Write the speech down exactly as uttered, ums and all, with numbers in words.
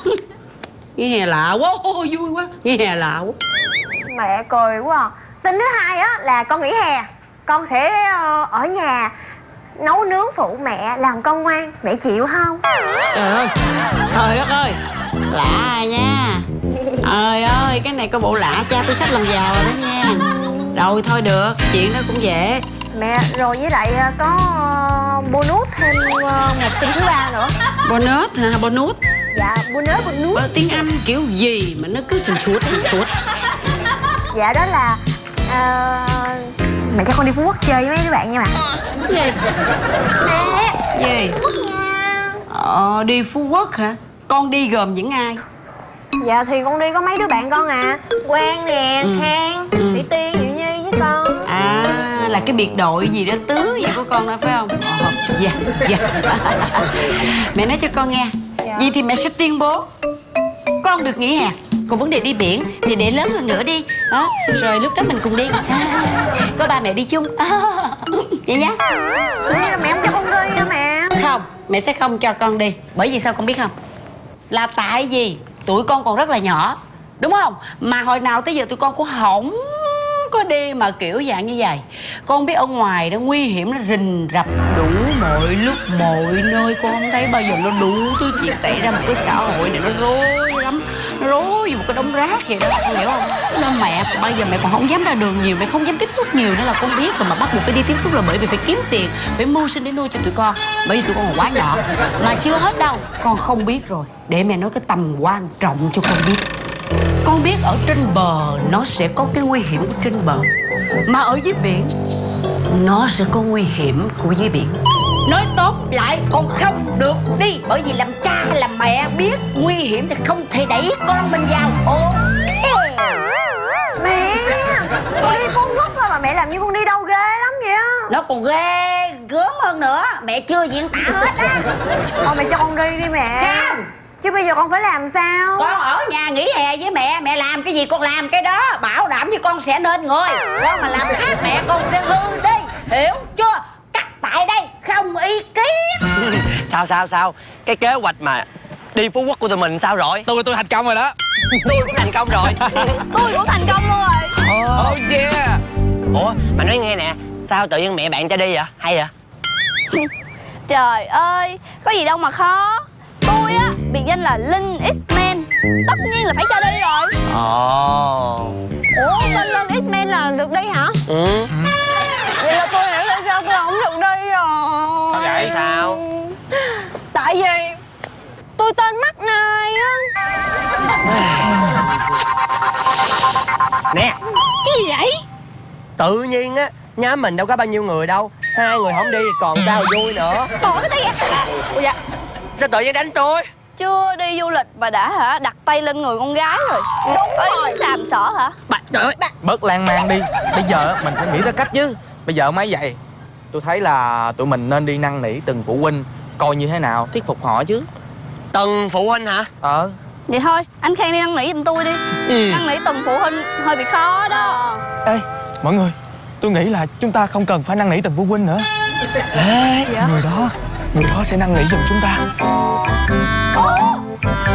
Nghỉ hè lạ quá, vui quá. Nghỉ hè lạ quá. Mẹ cười quá à. Tin thứ hai á là con nghỉ hè, con sẽ ở nhà nấu nướng phụ mẹ, làm con ngoan. Mẹ chịu không? Trời ơi, trời đất ơi, lạ nha. Trời ơi, cái này có bộ lạ, cha tôi sắp làm giàu rồi đó nha. Rồi thôi được, chuyện đó cũng dễ. Mẹ, rồi với lại có uh, bonus thêm uh, một tin thứ ba nữa. Bonus hả? Bonus? Dạ, bonus, bonus. Ờ, tiếng Anh kiểu gì mà nó cứ sùn chuột, sùn chuột. Dạ đó là uh, mẹ cho con đi Phú Quốc chơi với mấy đứa bạn nha mẹ. Gì? Mẹ. Gì? Phú Quốc nha. Ờ, đi Phú Quốc hả? Con đi gồm những ai? Dạ thì con đi có mấy đứa bạn con à. Quang nè, ừ. Khang, ừ. Thủy Tiên, Diệu Nhi với con. À, là cái biệt đội gì đó Tứ gì của con đó phải không? Ờ, dạ, dạ. Mẹ nói cho con nghe. Dạ. Vì thì mẹ sẽ tuyên bố con được nghỉ hè. Còn vấn đề đi biển thì để lớn hơn nữa đi đó. Rồi lúc đó mình cùng đi à, có ba mẹ đi chung à, vậy nhá. Ủa như là mẹ không cho con đi hả mẹ? Không, mẹ sẽ không cho con đi. Bởi vì sao con biết không? Là tại vì tụi con còn rất là nhỏ, đúng không? Mà hồi nào tới giờ tụi con cũng không có đi mà kiểu dạng như vậy. Con biết ở ngoài nó nguy hiểm, nó rình rập đủ mọi lúc mọi nơi. Con không thấy bao giờ nó đủ thứ chuyện xảy ra. Một cái xã hội này nó rối lắm, nó rối như một cái đống rác vậy đó, con hiểu không? Nên mẹ bây giờ mẹ còn không dám ra đường nhiều, mẹ không dám tiếp xúc nhiều nữa là con biết rồi. Mà bắt buộc phải đi tiếp xúc là bởi vì phải kiếm tiền, phải mưu sinh để nuôi cho tụi con. Bởi vì tụi con còn quá nhỏ. Mà chưa hết đâu, con không biết rồi. Để mẹ nói cái tầm quan trọng cho con biết. Con biết ở trên bờ nó sẽ có cái nguy hiểm của trên bờ, mà ở dưới biển nó sẽ có nguy hiểm của dưới biển. Nói tóm lại con không được đi. Bởi vì làm cha làm mẹ biết nguy hiểm thì không thể đẩy con mình vào. Ok. Mẹ, con đi Phú Quốc thôi mà mẹ làm như con đi đâu ghê lắm vậy á. Nó còn ghê gớm hơn nữa. Mẹ chưa diễn tả hết á. Thôi mẹ cho con đi đi mẹ. Không. Chứ bây giờ con phải làm sao? Con ở nhà nghỉ hè với mẹ. Mẹ làm cái gì con làm cái đó. Bảo đảm với con sẽ nên người. Con mà làm khác mẹ con sẽ hư đi. Hiểu chưa? Cắt tại đây không ý kiến. Sao sao sao? Cái kế hoạch mà đi Phú Quốc của tụi mình sao rồi? Tôi tôi thành công rồi đó. Tôi cũng thành công rồi. Tôi cũng thành công luôn rồi. Oh yeah. Ủa mà nói nghe nè, sao tự nhiên mẹ bạn cho đi vậy? Hay vậy? Trời ơi, có gì đâu mà khó. Tôi á, biệt danh là Linh X-Men. Tất nhiên là phải cho đi rồi. Ồ. Ủa bên Linh X-Men là được đi hả? Ừ. Vậy là tôi hiểu tại sao tôi không được đi rồi. Sao vậy? Sao? Tại vì tôi tên Mắt Này á. Nè, Cái gì vậy? tự nhiên á, nhóm mình đâu có bao nhiêu người đâu. Hai người không đi còn sao vui nữa. Còn cái tay vậy? Ủa dạ, sao tự nhiên đánh tôi? Chưa đi du lịch mà đã hả đặt tay lên người con gái rồi. Đúng rồi. Sàm sỡ hả? Bà, trời ơi, bà. Bớt lan man đi. Bây giờ mình phải nghĩ ra cách chứ. Bây giờ mấy vậy, tôi thấy là tụi mình nên đi năn nỉ từng phụ huynh coi như thế nào, thuyết phục họ chứ. Từng phụ huynh hả? Ờ. Vậy thôi, anh Khang đi năn nỉ giùm tôi đi. Ừ. Năn nỉ từng phụ huynh hơi bị khó đó. Ê, mọi người, tôi nghĩ là chúng ta không cần phải năn nỉ từng phụ huynh nữa. Ê, người đó, người đó sẽ năn nỉ giùm chúng ta. Ủa